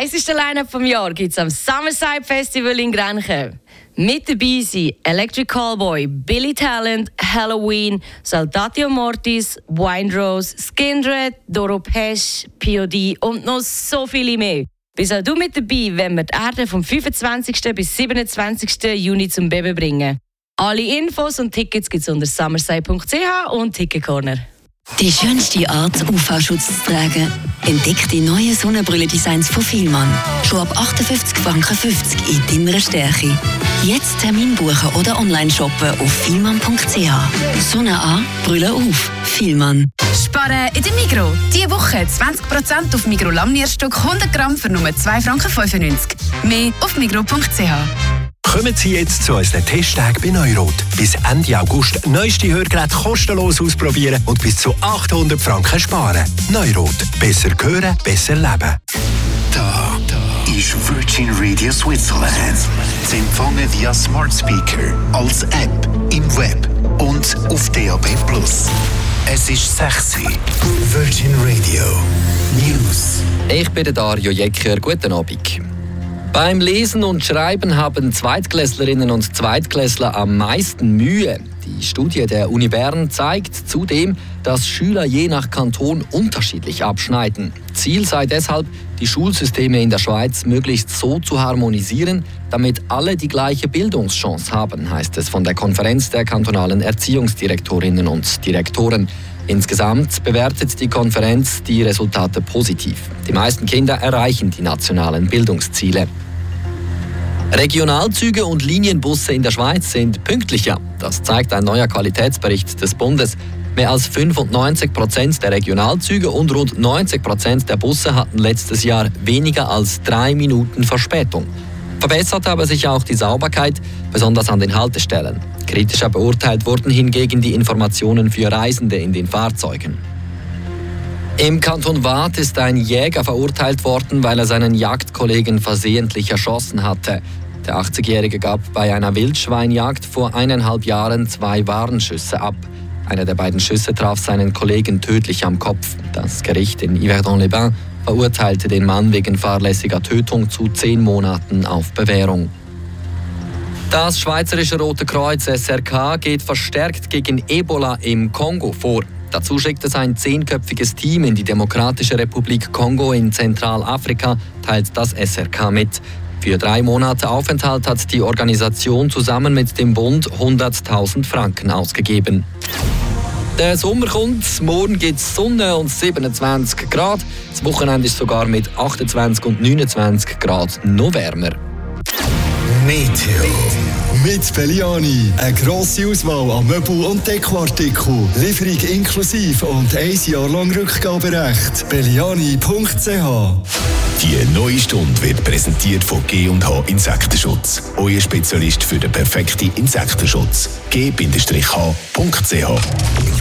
heisseste Line-Up vom Jahr gibt es am Summerside Festival in Grenchen. Mit dabei sind Electric Callboy, Billy Talent, Halloween, Saltatio Mortis, Windrose, Skindred, Doro Pesch, POD und noch so viele mehr. Bist auch du mit dabei, wenn wir die Erde vom 25. bis 27. Juni zum Baby bringen. Alle Infos und Tickets gibt es unter summerside.ch und Ticketcorner. Die schönste Art, UV-Schutz zu tragen. Entdeck die neuen Sonnenbrille-Designs von Fielmann. Schon ab 58,50 Franken in deiner Stärke. Jetzt Termin buchen oder online shoppen auf fielmann.ch. Sonne an, Brille auf. Fielmann. Sparen in der Migros. Diese Woche 20% auf Migros Lamnierstück 100 Gramm für nur 2,95 Franken. Mehr auf migros.ch. Kommen Sie jetzt zu unseren Testtagen bei Neurot. Bis Ende August neueste Hörgeräte kostenlos ausprobieren und bis zu 800 Franken sparen. Neurot. Besser hören, besser leben. Da ist Virgin Radio Switzerland. Zu empfangen via Smart Speaker, als App, im Web und auf DAB+. Es ist 6 Uhr. Virgin Radio News. Ich bin der Dario Jecker. Guten Abend. Beim Lesen und Schreiben haben Zweitklässlerinnen und Zweitklässler am meisten Mühe. Die Studie der Uni Bern zeigt zudem, dass Schüler je nach Kanton unterschiedlich abschneiden. Ziel sei deshalb, die Schulsysteme in der Schweiz möglichst so zu harmonisieren, damit alle die gleiche Bildungschance haben, heißt es von der Konferenz der kantonalen Erziehungsdirektorinnen und Direktoren. Insgesamt bewertet die Konferenz die Resultate positiv. Die meisten Kinder erreichen die nationalen Bildungsziele. Regionalzüge und Linienbusse in der Schweiz sind pünktlicher. Das zeigt ein neuer Qualitätsbericht des Bundes. Mehr als 95% der Regionalzüge und rund 90% der Busse hatten letztes Jahr weniger als 3 Minuten Verspätung. Verbessert habe sich auch die Sauberkeit, besonders an den Haltestellen. Kritischer beurteilt wurden hingegen die Informationen für Reisende in den Fahrzeugen. Im Kanton Waadt ist ein Jäger verurteilt worden, weil er seinen Jagdkollegen versehentlich erschossen hatte. Der 80-Jährige gab bei einer Wildschweinjagd vor 1,5 Jahren 2 Warnschüsse ab. Einer der beiden Schüsse traf seinen Kollegen tödlich am Kopf. Das Gericht in Yverdon-les-Bains verurteilte den Mann wegen fahrlässiger Tötung zu 10 Monaten auf Bewährung. Das Schweizerische Rote Kreuz SRK geht verstärkt gegen Ebola im Kongo vor. Dazu schickt es ein 10-köpfiges Team in die Demokratische Republik Kongo in Zentralafrika, teilt das SRK mit. Für 3 Monate Aufenthalt hat die Organisation zusammen mit dem Bund 100.000 Franken ausgegeben. Der Sommer kommt, morgen gibt es Sonne und 27 Grad. Das Wochenende ist sogar mit 28 und 29 Grad noch wärmer. Meteo. Mit Belliani. Eine grosse Auswahl an Möbel- und Dekoartikeln. Lieferung inklusive und 1 Jahr lang Rückgaberecht. Belliani.ch. Die neue Stunde wird präsentiert von G&H Insektenschutz. Euer Spezialist für den perfekten Insektenschutz. G-H.ch